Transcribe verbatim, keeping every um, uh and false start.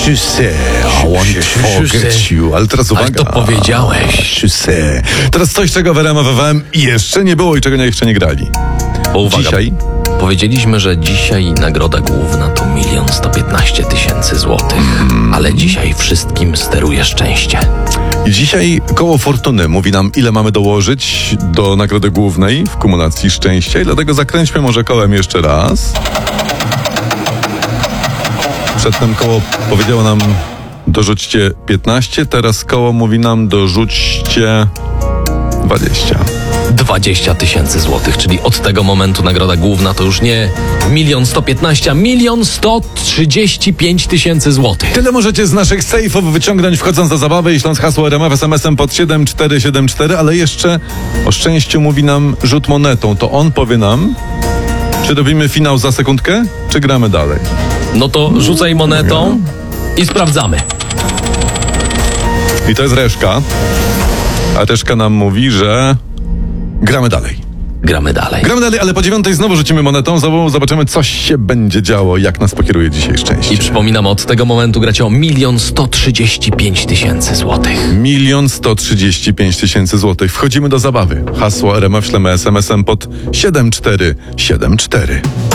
Success, I want to forget you. Ale teraz uwaga. Ale to powiedziałeś. Success. Teraz coś, czego w R M F F M jeszcze nie było i czego jeszcze nie grali. Bo uwaga, Dzisiaj powiedzieliśmy, że dzisiaj nagroda główna to milion sto piętnaście tysięcy złotych. Mm. Ale dzisiaj wszystkim steruje szczęście. I dzisiaj koło Fortuny mówi nam, ile mamy dołożyć do nagrody głównej w kumulacji szczęścia i dlatego zakręćmy może kołem jeszcze raz. Przedtem koło powiedziało nam dorzućcie piętnaście, teraz koło mówi nam dorzućcie dwadzieścia. dwadzieścia tysięcy złotych, czyli od tego momentu nagroda główna to już nie milion sto piętnaście, a milion sto trzydzieści pięć tysięcy złotych. Tyle możecie z naszych sejfów wyciągnąć wchodząc do zabawy i śląc hasło R M F S M S-em pod siedem cztery siedem cztery, ale jeszcze o szczęściu mówi nam rzut monetą. To on powie nam, czy robimy finał za sekundkę, czy gramy dalej. No to rzucaj monetą i sprawdzamy. I to jest Reszka. A Reszka nam mówi, że gramy dalej. Gramy dalej. Gramy dalej, ale po dziewiątej znowu rzucimy monetą, znowu zobaczymy, co się będzie działo, jak nas pokieruje dzisiaj szczęście. I przypominam, od tego momentu gracie o milion sto trzydzieści pięć tysięcy złotych. Milion sto trzydzieści pięć tysięcy złotych. Wchodzimy do zabawy. Hasło R M F ślemy S M S-em pod siedem cztery siedem cztery.